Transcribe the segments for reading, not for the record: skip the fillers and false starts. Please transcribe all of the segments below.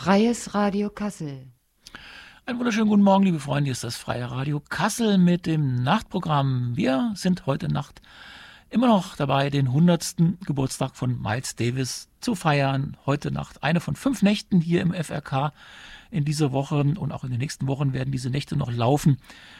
Freies Radio Kassel. Einen wunderschönen guten Morgen, liebe Freunde. Hier ist das Freie Radio Kassel mit dem Nachtprogramm. Wir sind heute Nacht immer noch dabei, den 100. Geburtstag von Miles Davis zu feiern. Heute Nacht eine von 5 Nächten hier im FRK in dieser Woche und auch in den nächsten Wochen werden diese Nächte noch laufen.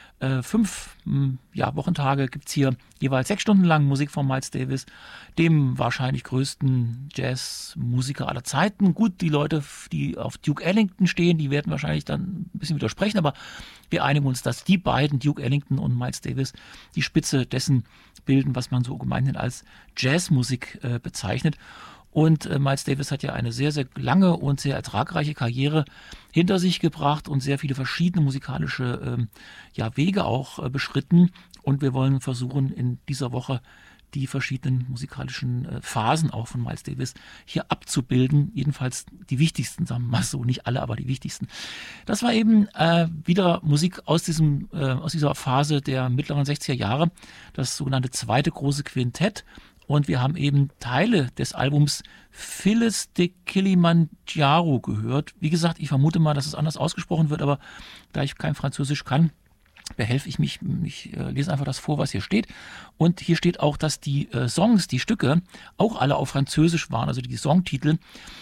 5 Wochentage gibt es hier jeweils 6 Stunden lang Musik von Miles Davis, dem wahrscheinlich größten Jazzmusiker aller Zeiten. Gut, die Leute, die auf Duke Ellington stehen, die werden wahrscheinlich dann ein bisschen widersprechen, aber wir einigen uns, dass die beiden, Duke Ellington und Miles Davis, die Spitze dessen bilden, was man so gemeinhin als Jazzmusik bezeichnet. Und Miles Davis hat ja eine sehr, sehr lange und sehr ertragreiche Karriere hinter sich gebracht und sehr viele verschiedene musikalische Wege auch beschritten. Und wir wollen versuchen, in dieser Woche die verschiedenen musikalischen Phasen auch von Miles Davis hier abzubilden. Jedenfalls die wichtigsten, sagen wir mal so, nicht alle, aber die wichtigsten. Das war eben wieder Musik aus dieser Phase der mittleren 60er Jahre, das sogenannte zweite große Quintett. Und wir haben eben Teile des Albums Phyllis de Kilimanjaro gehört. Wie gesagt, ich vermute mal, dass es anders ausgesprochen wird, aber da ich kein Französisch kann, behelfe ich mich. Ich lese einfach das vor, was hier steht. Und hier steht auch, dass die Songs, die Stücke, auch alle auf Französisch waren. Also die Songtitel,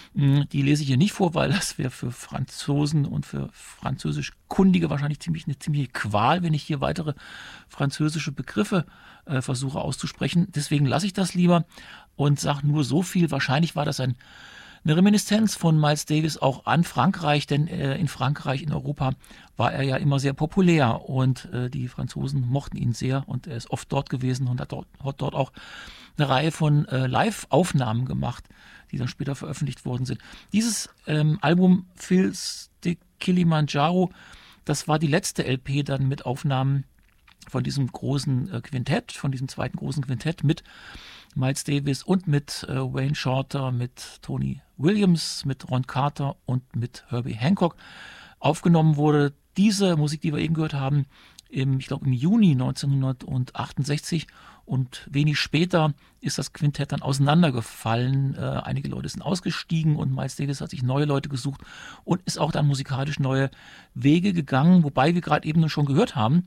die lese ich hier nicht vor, weil das wäre für Franzosen und für Französischkundige wahrscheinlich eine ziemliche Qual, wenn ich hier weitere französische Begriffe versuche auszusprechen. Deswegen lasse ich das lieber und sage nur so viel. Wahrscheinlich war das eine Reminiszenz von Miles Davis auch an Frankreich, denn in Frankreich, in Europa war er ja immer sehr populär und die Franzosen mochten ihn sehr und er ist oft dort gewesen und hat dort auch eine Reihe von Live-Aufnahmen gemacht, die dann später veröffentlicht worden sind. Dieses Album Phyllis de Kilimanjaro, das war die letzte LP dann mit Aufnahmen von diesem großen Quintett, von diesem zweiten großen Quintett mit Miles Davis und mit Wayne Shorter, mit Tony Williams, mit Ron Carter und mit Herbie Hancock aufgenommen wurde. Diese Musik, die wir eben gehört haben, im Juni 1968 und wenig später ist das Quintett dann auseinandergefallen. Einige Leute sind ausgestiegen und Miles Davis hat sich neue Leute gesucht und ist auch dann musikalisch neue Wege gegangen, wobei wir gerade eben schon gehört haben,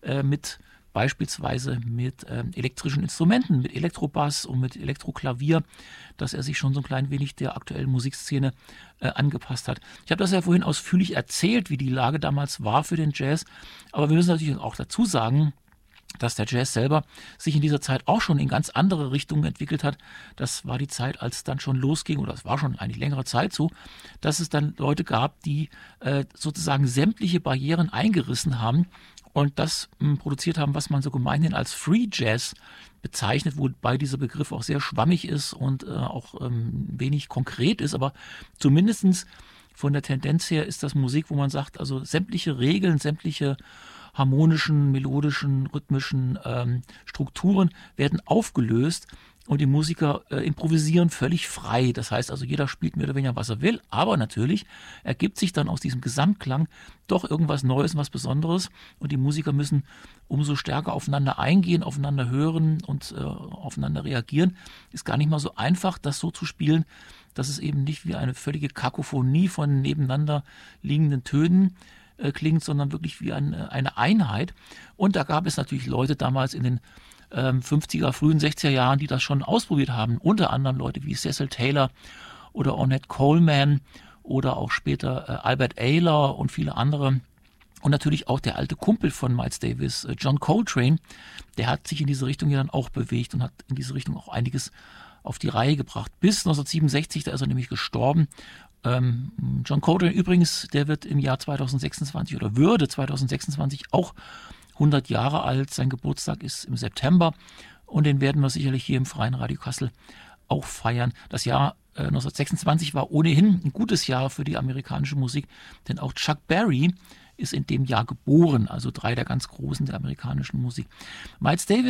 beispielsweise mit elektrischen Instrumenten, mit Elektrobass und mit Elektroklavier, dass er sich schon so ein klein wenig der aktuellen Musikszene angepasst hat. Ich habe das ja vorhin ausführlich erzählt, wie die Lage damals war für den Jazz, aber wir müssen natürlich auch dazu sagen, dass der Jazz selber sich in dieser Zeit auch schon in ganz andere Richtungen entwickelt hat. Das war die Zeit, als es dann schon losging, oder es war schon eigentlich längere Zeit so, dass es dann Leute gab, die sozusagen sämtliche Barrieren eingerissen haben und das produziert haben, was man so gemeinhin als Free Jazz bezeichnet, wobei dieser Begriff auch sehr schwammig ist und auch wenig konkret ist, aber zumindestens von der Tendenz her ist das Musik, wo man sagt, also sämtliche Regeln, sämtliche harmonischen, melodischen, rhythmischen Strukturen werden aufgelöst und die Musiker improvisieren völlig frei. Das heißt also, jeder spielt mehr oder weniger, was er will, aber natürlich ergibt sich dann aus diesem Gesamtklang doch irgendwas Neues, was Besonderes und die Musiker müssen umso stärker aufeinander eingehen, aufeinander hören und aufeinander reagieren. Ist gar nicht mal so einfach, das so zu spielen, dass es eben nicht wie eine völlige Kakophonie von nebeneinander liegenden Tönen klingt, sondern wirklich wie eine Einheit. Und da gab es natürlich Leute damals in den 50er, frühen 60er Jahren, die das schon ausprobiert haben. Unter anderem Leute wie Cecil Taylor oder Ornette Coleman oder auch später Albert Ayler und viele andere. Und natürlich auch der alte Kumpel von Miles Davis, John Coltrane, der hat sich in diese Richtung ja dann auch bewegt und hat in diese Richtung auch einiges auf die Reihe gebracht. Bis 1967, da ist er nämlich gestorben. John Coltrane übrigens, der wird im Jahr 2026 oder würde 2026 auch 100 Jahre alt. Sein Geburtstag ist im September und den werden wir sicherlich hier im Freien Radio Kassel auch feiern. Das Jahr 1926 war ohnehin ein gutes Jahr für die amerikanische Musik, denn auch Chuck Berry ist in dem Jahr geboren, also 3 der ganz Großen der amerikanischen Musik. Miles Davis